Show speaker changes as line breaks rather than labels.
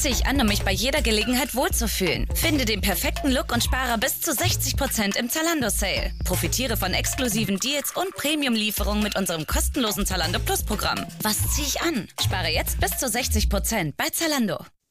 ziehe ich an, um mich bei jeder Gelegenheit wohlzufühlen? Finde den perfekten Look und spare bis zu 60% im Zalando-Sale. Profitiere von exklusiven Deals und Premium-Lieferungen mit unserem kostenlosen Zalando Plus-Programm. Was ziehe ich an? Spare jetzt bis zu 60% bei Zalando.